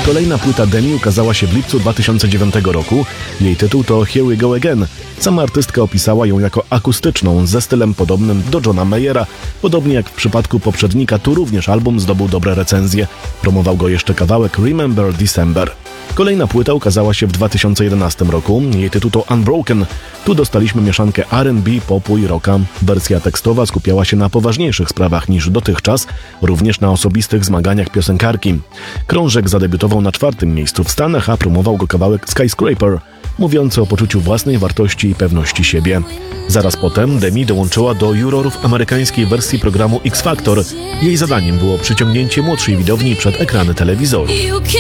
Kolejna płyta Demi ukazała się w lipcu 2009 roku. Jej tytuł to Here We Go Again. Sama artystka opisała ją jako akustyczną, ze stylem podobnym do Johna Mayera. Podobnie jak w przypadku poprzednika, tu również album zdobył dobre recenzje. Promował go jeszcze kawałek Remember December. Kolejna płyta ukazała się w 2011 roku. Jej tytuł to Unbroken. Tu dostaliśmy mieszankę R&B, popu i rocka. Wersja tekstowa skupiała się na poważniejszych sprawach niż dotychczas, również na osobistych zmaganiach piosenkarki. Krążek zadebiutował na 4. miejscu w Stanach, a promował go kawałek Skyscraper, mówiący o poczuciu własnej wartości i pewności siebie. Zaraz potem Demi dołączyła do jurorów amerykańskiej wersji programu X Factor. Jej zadaniem było przyciągnięcie młodszej widowni przed ekrany telewizorów.